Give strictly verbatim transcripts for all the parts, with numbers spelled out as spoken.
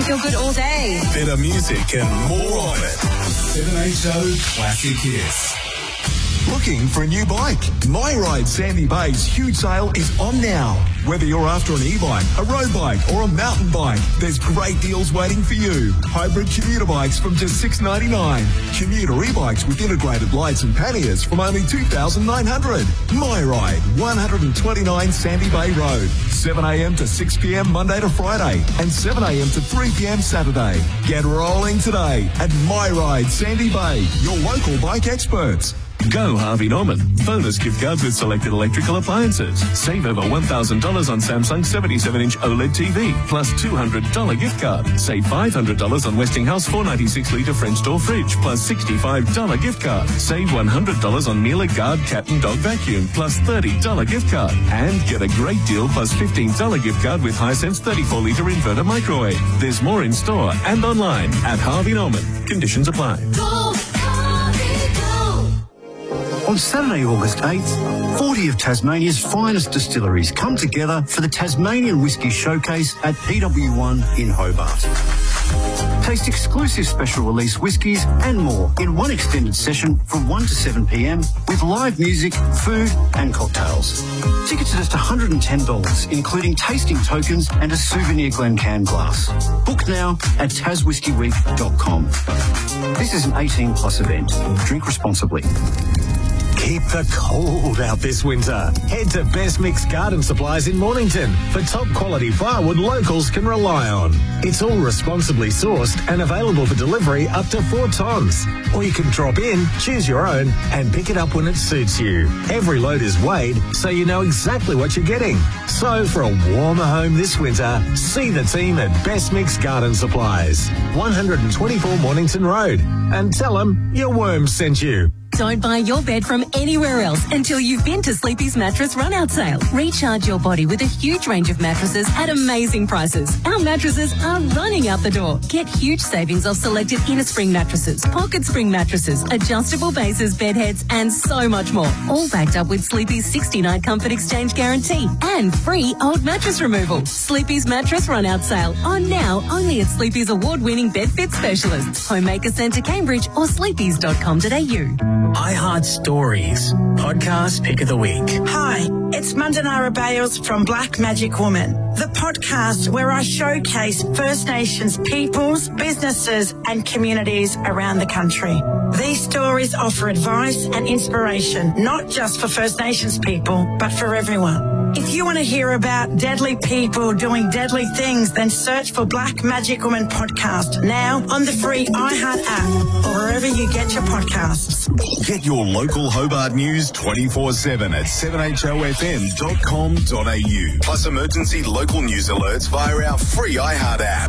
feel good all day. Better music and more of it. seven H O Classic Hits. Looking for a new bike? MyRide Sandy Bay's huge sale is on now. Whether you're after an e-bike, a road bike or a mountain bike, there's great deals waiting for you. Hybrid commuter bikes from just six dollars ninety-nine. Commuter e-bikes with integrated lights and panniers from only two thousand nine hundred dollars. MyRide, one twenty-nine Sandy Bay Road. seven a m to six p m Monday to Friday and seven a m to three p m Saturday. Get rolling today at MyRide Sandy Bay, your local bike experts. Go Harvey Norman. Bonus gift cards with selected electrical appliances. Save over one thousand dollars on Samsung seventy-seven inch OLED T V, plus two hundred dollars gift card. Save five hundred dollars on Westinghouse four ninety-six litre French door fridge, plus sixty-five dollars gift card. Save one hundred dollars on Miele Guard cat and dog vacuum, plus thirty dollars gift card. And get a great deal plus fifteen dollars gift card with Hisense thirty-four litre inverter microwave. There's more in store and online at Harvey Norman. Conditions apply. Go, Harvey, go. On Saturday, August eighth, forty of Tasmania's finest distilleries come together for the Tasmanian Whisky Showcase at P W one in Hobart. Taste exclusive special release whiskies and more in one extended session from one to seven p m with live music, food and cocktails. Tickets are just one hundred ten dollars, including tasting tokens and a souvenir Glencairn glass. Book now at tas whisky week dot com. This is an eighteen plus event. Drink responsibly. Keep the cold out this winter. Head to Best Mix Garden Supplies in Mornington for top quality firewood locals can rely on. It's all responsibly sourced and available for delivery up to four tonnes. Or you can drop in, choose your own and pick it up when it suits you. Every load is weighed so you know exactly what you're getting. So for a warmer home this winter, see the team at Best Mix Garden Supplies, one twenty-four Mornington Road, and tell them your worm sent you. Don't buy your bed from anywhere else until you've been to Sleepy's Mattress Run-Out Sale. Recharge your body with a huge range of mattresses at amazing prices. Our mattresses are running out the door. Get huge savings of selected inner spring mattresses, pocket spring mattresses, adjustable bases, bed heads, and so much more. All backed up with Sleepy's sixty-night comfort exchange guarantee and free old mattress removal. Sleepy's Mattress Run-Out Sale on now only at Sleepy's award-winning bed fit specialists, Homemaker Centre Cambridge or sleepys dot com dot a u. iHeart Stories, podcast pick of the week. Hi, it's Mandanara Bales from Black Magic Woman, the podcast where I showcase First Nations peoples, businesses and communities around the country. These stories offer advice and inspiration, not just for First Nations people, but for everyone. If you want to hear about deadly people doing deadly things, then search for Black Magic Woman Podcast now on the free iHeart app or wherever you get your podcasts. Get your local Hobart news twenty-four seven at seven h o f m dot com dot a u. Plus emergency local news alerts via our free iHeart app.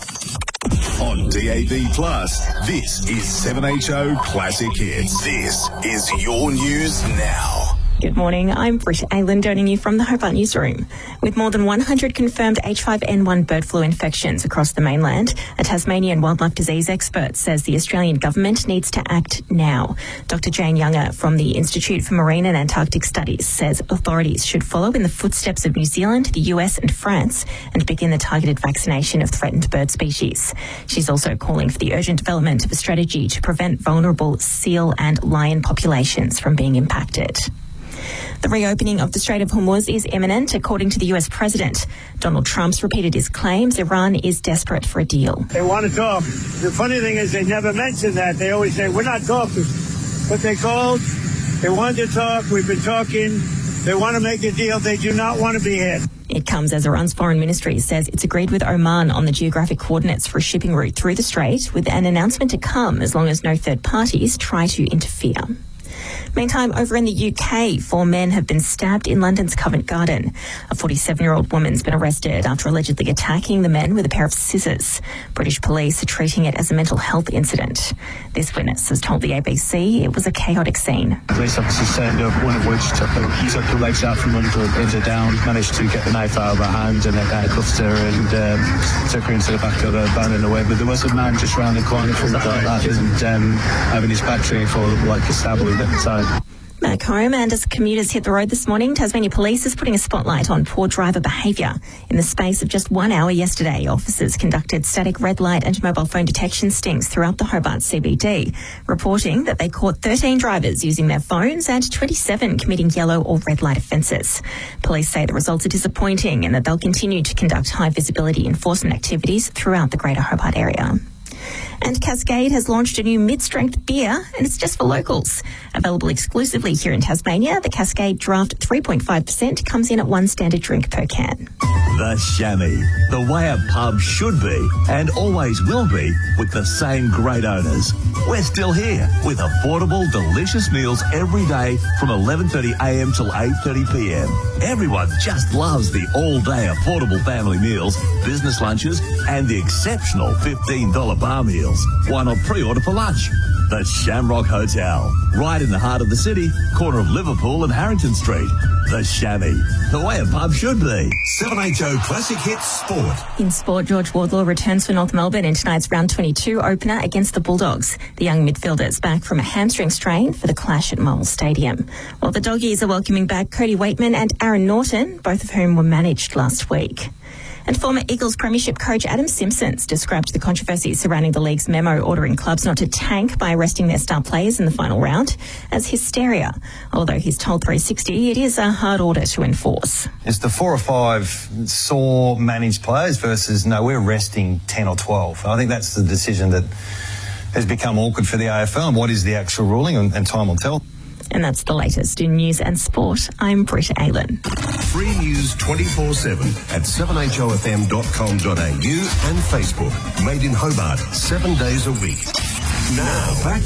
On D A B Plus, this is seven H O Classic Hits. This is your news now. Good morning, I'm Britt Aylan joining you from the Hobart Newsroom. With more than one hundred confirmed H five N one bird flu infections across the mainland, a Tasmanian wildlife disease expert says the Australian government needs to act now. Doctor Jane Younger from the Institute for Marine and Antarctic Studies says authorities should follow in the footsteps of New Zealand, the U S and France and begin the targeted vaccination of threatened bird species. She's also calling for the urgent development of a strategy to prevent vulnerable seal and lion populations from being impacted. The reopening of the Strait of Hormuz is imminent, according to the U S President. Donald Trump's repeated his claims Iran is desperate for a deal. They want to talk. The funny thing is they never mention that. They always say, we're not talking. But they called. They wanted to talk. We've been talking. They want to make a deal. They do not want to be hit. It comes as Iran's foreign ministry says it's agreed with Oman on the geographic coordinates for a shipping route through the strait, with an announcement to come as long as no third parties try to interfere. Meantime, over in the U K, four men have been stabbed in London's Covent Garden. A forty-seven-year-old woman's been arrested after allegedly attacking the men with a pair of scissors. British police are treating it as a mental health incident. This witness has told the A B C it was a chaotic scene. Police officers turned up, one of which took her, took her legs out from under her, pinned her down, managed to get the knife out of her hand and then handcuffed her and um, took her into the back of her van and away. But there was a man just round the corner from that, that and um, having his back trained for like a stab wound at the time. Back home, and as commuters hit the road this morning, Tasmania Police is putting a spotlight on poor driver behaviour. In the space of just one hour yesterday, officers conducted static red light and mobile phone detection stings throughout the Hobart C B D, reporting that they caught thirteen drivers using their phones and twenty-seven committing yellow or red light offences. Police say the results are disappointing and that they'll continue to conduct high visibility enforcement activities throughout the Greater Hobart area. And Cascade has launched a new mid-strength beer, and it's just for locals. Available exclusively here in Tasmania, the Cascade Draft three point five percent comes in at one standard drink per can. The Chamois, the way a pub should be and always will be, with the same great owners. We're still here with affordable, delicious meals every day from eleven thirty a m till eight thirty p m. Everyone just loves the all-day affordable family meals, business lunches and the exceptional fifteen dollars bar meals. Why not pre-order for lunch? The Shamrock Hotel, right in the heart of the city, corner of Liverpool and Harrington Street. The Chamois, the way a pub should be. seven H O Classic Hits Sport. In sport, George Wardlaw returns for North Melbourne in tonight's round twenty-two opener against the Bulldogs. The young midfielder's back from a hamstring strain for the clash at Moles Stadium. While the Doggies are welcoming back Cody Waitman and Aaron Norton, both of whom were managed last week. And former Eagles Premiership coach Adam Simpson's described the controversy surrounding the league's memo ordering clubs not to tank by arresting their star players in the final round as hysteria. Although he's told three sixty it is a hard order to enforce. It's the four or five sore managed players versus, no, we're resting ten or twelve. I think that's the decision that has become awkward for the A F L. And what is the actual ruling? And, and time will tell. And that's the latest in news and sport. I'm Britta Aylan. Free news twenty-four seven at seven h o f m dot com dot a u and Facebook. Made in Hobart, seven days a week. Now, back